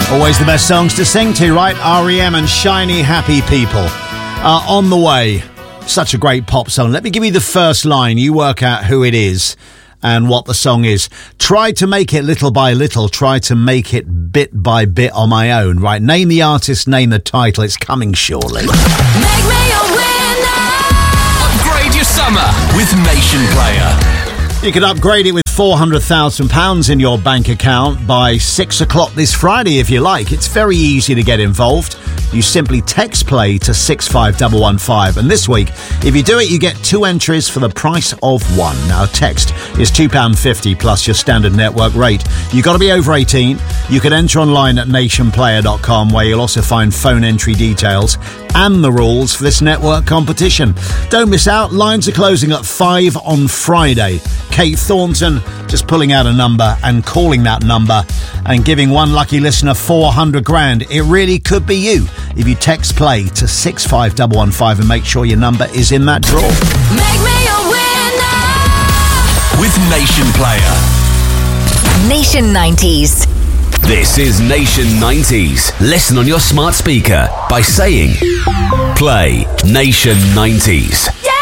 Always the best songs to sing to, right? R.E.M. and Shiny Happy People are on the way. Such a great pop song. Let me give you the first line. You work out who it is and what the song is. Try to make it little by little. Try to make it bit by bit on my own. Right, name the artist, name the title. It's coming shortly. Make me a winner. Upgrade your summer with Nation Player. You can upgrade it with £400,000 in your bank account by 6 o'clock this Friday if you like. It's very easy to get involved. You simply text play to 65115. And this week, if you do it, you get 2 entries for the price of 1. Now, text is £2.50 plus your standard network rate. You've got to be over 18. You can enter online at nationplayer.com, where you'll also find phone entry details and the rules for this network competition. Don't miss out. Lines are closing at 5 on Friday. Kate Thornton just pulling out a number and calling that number and giving one lucky listener 400 grand. It really could be you if you text play to 65115 and make sure your number is in that draw. Make me a winner. With Nation Player. Nation 90s. This is Nation 90s. Listen on your smart speaker by saying, play Nation 90s.